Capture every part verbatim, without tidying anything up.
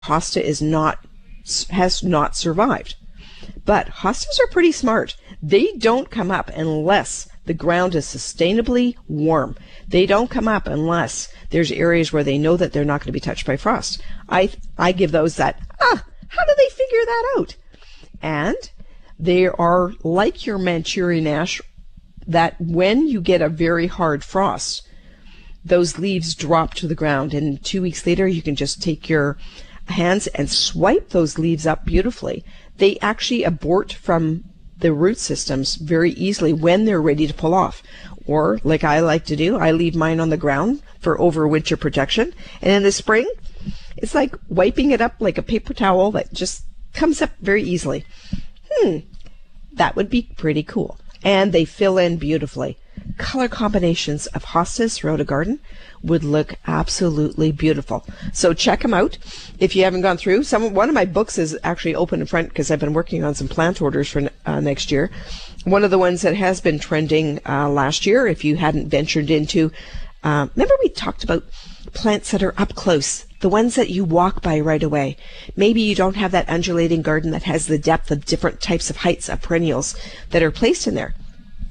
hosta is not, has not survived. But hostas are pretty smart. They don't come up unless the ground is sustainably warm. They don't come up unless there's areas where they know that they're not going to be touched by frost. I I give those that, ah, how do they figure that out? And they are like your Manchurian ash, that when you get a very hard frost, those leaves drop to the ground, and two weeks later you can just take your hands and swipe those leaves up beautifully. They actually abort from the root systems very easily when they're ready to pull off. Or, like I like to do, I leave mine on the ground for overwinter protection. And in the spring, it's like wiping it up like a paper towel that just comes up very easily. Hmm, that would be pretty cool. And they fill in beautifully. Color combinations of hostas throughout a garden would look absolutely beautiful. So check them out if you haven't gone through. Some one of my books is actually open in front because I've been working on some plant orders for uh, next year. One of the ones that has been trending uh, last year, if you hadn't ventured into, uh, remember we talked about plants that are up close, the ones that you walk by right away. Maybe you don't have that undulating garden that has the depth of different types of heights of perennials that are placed in there.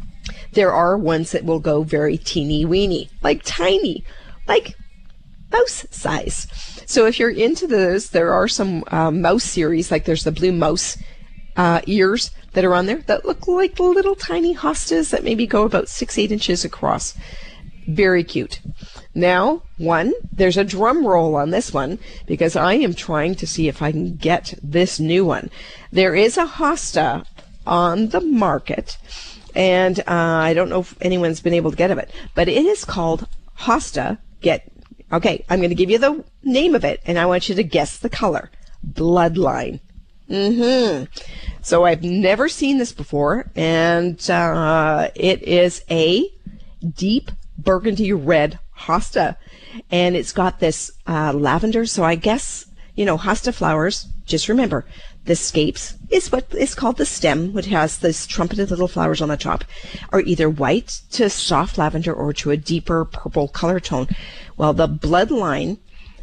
There are ones that will go very teeny weeny, like tiny, like mouse size. So if you're into those, there are some uh, mouse series, like there's the blue mouse uh, ears that are on there that look like little tiny hostas that maybe go about six, eight inches across. Very cute. Now, one, there's a drum roll on this one because I am trying to see if I can get this new one. There is a hosta on the market, and uh, I don't know if anyone's been able to get of it, but it is called hosta. Get okay. I'm going to give you the name of it, and I want you to guess the color. Bloodline. Mm-hmm. So I've never seen this before, and uh, it is a deep burgundy red hosta, and it's got this uh, lavender. So I guess, you know, hosta flowers. Just remember, the scapes is what is called the stem, which has this trumpeted little flowers on the top, are either white to soft lavender or to a deeper purple color tone. Well, the bloodline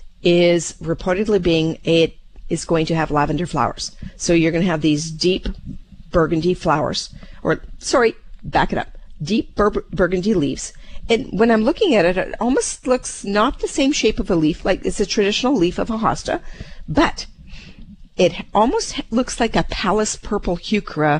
is reportedly being, it is going to have lavender flowers. So you're going to have these deep burgundy flowers, or sorry, back it up, deep bur- burgundy leaves. And when I'm looking at it, it almost looks not the same shape of a leaf, like it's a traditional leaf of a hosta, but it almost looks like a Pallas purple heuchera,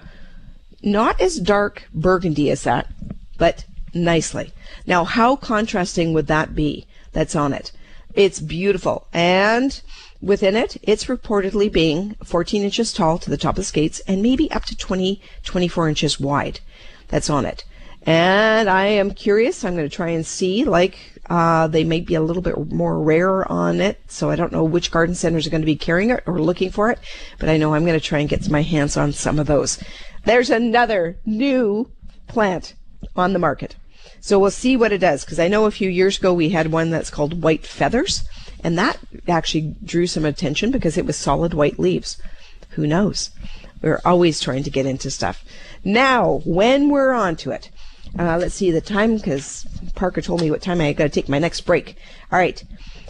not as dark burgundy as that, but nicely. Now, how contrasting would that be that's on it? It's beautiful. And within it, it's reportedly being fourteen inches tall to the top of the skates and maybe up to twenty, twenty-four inches wide. That's on it. And I am curious. I'm going to try and see, like, uh, they may be a little bit more rare on it. So I don't know which garden centers are going to be carrying it or looking for it. But I know I'm going to try and get my hands on some of those. There's another new plant on the market. So we'll see what it does. Because I know a few years ago we had one that's called white feathers. And that actually drew some attention because it was solid white leaves. Who knows? We're always trying to get into stuff. Now, when we're on to it. Uh, let's see the time, because Parker told me what time I got to take my next break. All right.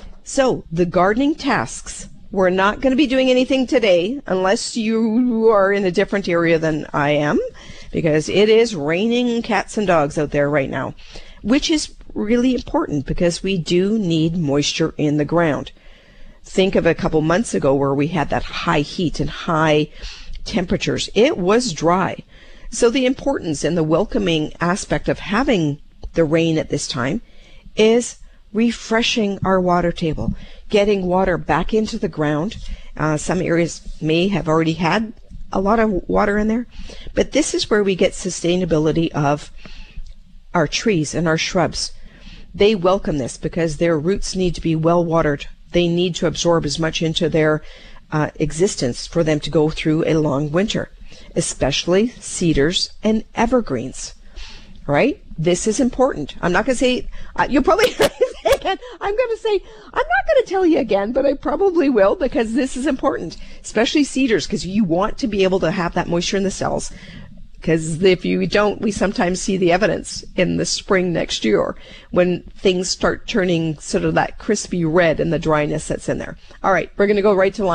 So the gardening tasks. We're not going to be doing anything today unless you are in a different area than I am, because it is raining cats and dogs out there right now, which is really important because we do need moisture in the ground. Think of a couple months ago where we had that high heat and high temperatures. It was dry. So the importance and the welcoming aspect of having the rain at this time is refreshing our water table, getting water back into the ground. Uh, some areas may have already had a lot of water in there, but this is where we get sustainability of our trees and our shrubs. They welcome this because their roots need to be well watered. They need to absorb as much into their uh, existence for them to go through a long winter. Especially cedars and evergreens, right? This is important. I'm not going to say, uh, you'll probably hear me say again. I'm going to say, I'm not going to tell you again, but I probably will because this is important, especially cedars, because you want to be able to have that moisture in the cells Because if you don't, we sometimes see the evidence in the spring next year when things start turning sort of that crispy red and the dryness that's in there. All right, we're going to go right to line.